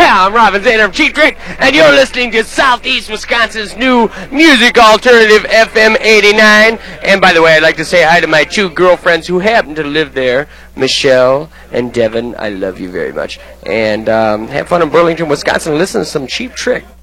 I'm Robin Zander of Cheap Trick, and you're listening to Southeast Wisconsin's new music alternative, FM 89. And by the way, I'd like to say hi to my two girlfriends who happen to live there, Michelle and Devin. I love you very much. And have fun in Burlington, Wisconsin. Listen to some Cheap Trick.